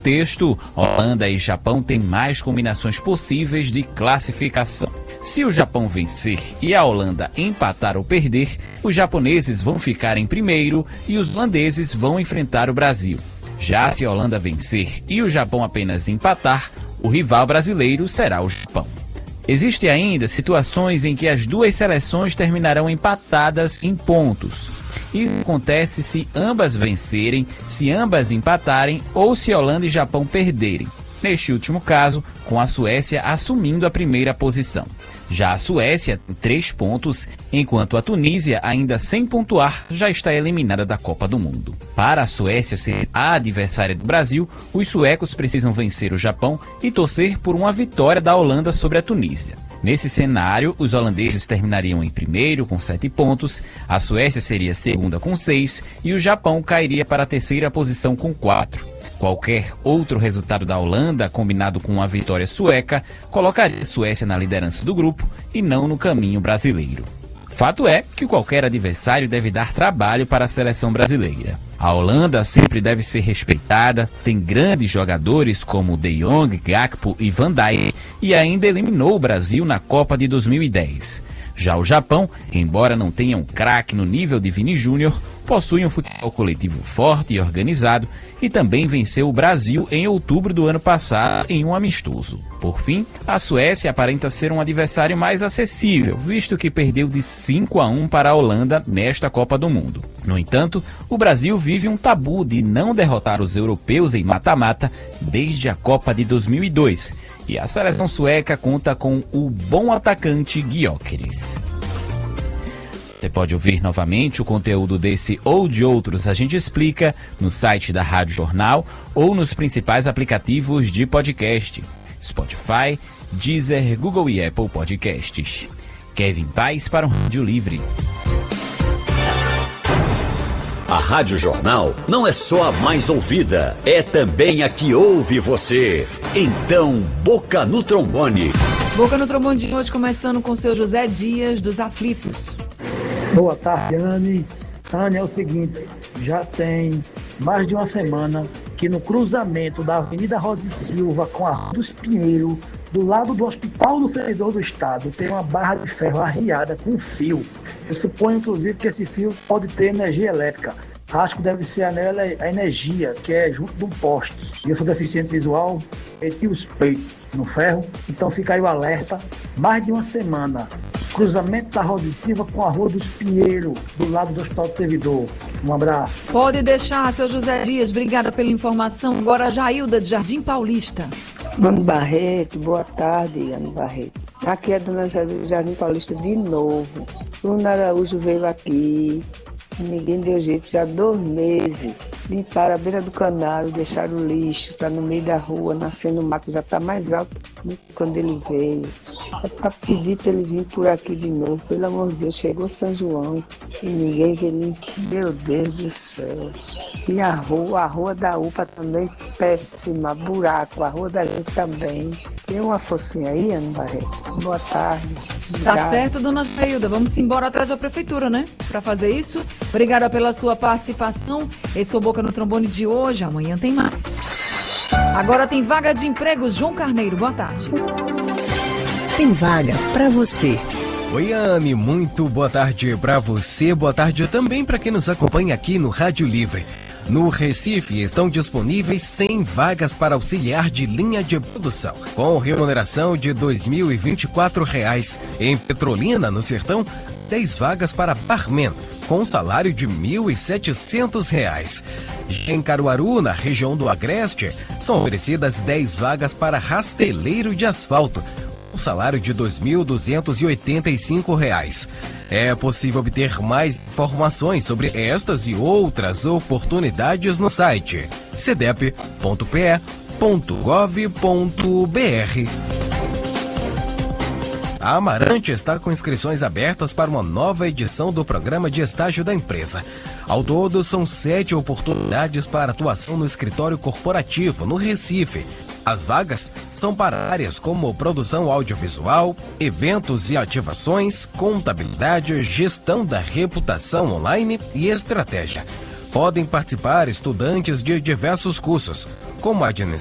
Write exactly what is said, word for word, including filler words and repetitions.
Texto, Holanda e Japão têm mais combinações possíveis de classificação. Se o Japão vencer e a Holanda empatar ou perder, os japoneses vão ficar em primeiro e os holandeses vão enfrentar o Brasil. Já se a Holanda vencer e o Japão apenas empatar, o rival brasileiro será o Japão. Existem ainda situações em que as duas seleções terminarão empatadas em pontos. Isso acontece se ambas vencerem, se ambas empatarem ou se Holanda e Japão perderem. Neste último caso, com a Suécia assumindo a primeira posição. Já a Suécia tem três pontos, enquanto a Tunísia, ainda sem pontuar, já está eliminada da Copa do Mundo. Para a Suécia ser a adversária do Brasil, os suecos precisam vencer o Japão e torcer por uma vitória da Holanda sobre a Tunísia. Nesse cenário, os holandeses terminariam em primeiro com sete pontos, a Suécia seria segunda com seis e o Japão cairia para a terceira posição com quatro. Qualquer outro resultado da Holanda, combinado com uma vitória sueca, colocaria a Suécia na liderança do grupo e não no caminho brasileiro. Fato é que qualquer adversário deve dar trabalho para a seleção brasileira. A Holanda sempre deve ser respeitada, tem grandes jogadores como De Jong, Gakpo e Van Dijk e ainda eliminou o Brasil na Copa de dois mil e dez. Já o Japão, embora não tenha um craque no nível de Vini Júnior, possui um futebol coletivo forte e organizado e também venceu o Brasil em outubro do ano passado em um amistoso. Por fim, a Suécia aparenta ser um adversário mais acessível, visto que perdeu de cinco a um para a Holanda nesta Copa do Mundo. No entanto, o Brasil vive um tabu de não derrotar os europeus em mata-mata desde a Copa de dois mil e dois, e a seleção sueca conta com o bom atacante Gyökeres. Você pode ouvir novamente o conteúdo desse ou de outros A Gente Explica no site da Rádio Jornal ou nos principais aplicativos de podcast: Spotify, Deezer, Google e Apple Podcasts. Kevin Paes para o Rádio Livre. A Rádio Jornal não é só a mais ouvida, é também a que ouve você. Então, Boca no Trombone. Boca no Trombone de hoje começando com o seu José Dias dos Aflitos. Boa tarde, Anne. Anne, é o seguinte, já tem mais de uma semana que no cruzamento da Avenida Rosa e Silva com a Rua dos Pinheiros, do lado do Hospital do Servidor do Estado, tem uma barra de ferro arriada com fio. Eu suponho, inclusive, que esse fio pode ter energia elétrica. Acho que deve ser a energia, que é junto de um poste. E eu sou deficiente visual, meti os peitos no ferro, então fica aí o alerta. Mais de uma semana, cruzamento da Rosa e Silva com a Rua dos Pinheiros, do lado do Hospital do Servidor. Um abraço. Pode deixar, seu José Dias. Obrigada pela informação. Agora a Jailda de Jardim Paulista. Ana Barreto, boa tarde, Ana Barreto. Aqui é a dona Jardim Paulista de novo. Luna Araújo veio aqui, ninguém deu jeito, já há dois meses. Limparam a beira do canal, deixaram o lixo, está no meio da rua, nascendo mato, já está mais alto do que quando ele veio. É para pedir para ele vir por aqui de novo, pelo amor de Deus, chegou São João e ninguém veio limpar. Meu Deus do céu. E a rua, a rua da U P A também péssima, buraco, a rua da gente também. Tem uma focinha aí, Ana Barreto? Boa tarde. Tá certo, dona Jailda. Vamos embora atrás da prefeitura, né? Para fazer isso. Obrigada pela sua participação. Esse é o Boca no Trombone de hoje. Amanhã tem mais. Agora tem vaga de emprego. João Carneiro, boa tarde. Tem vaga para você. Oi, Anne, muito boa tarde para você. Boa tarde também para quem nos acompanha aqui no Rádio Livre. No Recife estão disponíveis cem vagas para auxiliar de linha de produção, com remuneração de dois mil e vinte e quatro reais. Em Petrolina, no Sertão, dez vagas para barman, com salário de mil e setecentos reais. Em Caruaru, na região do Agreste, são oferecidas dez vagas para rasteleiro de asfalto, o salário de dois mil duzentos e oitenta e cinco reais. É possível obter mais informações sobre estas e outras oportunidades no site c d e p ponto p e ponto gov ponto b r. A Amarante está com inscrições abertas para uma nova edição do programa de estágio da empresa. Ao todo, são sete oportunidades para atuação no escritório corporativo no Recife. As vagas são para áreas como produção audiovisual, eventos e ativações, contabilidade, gestão da reputação online e estratégia. Podem participar estudantes de diversos cursos. como administração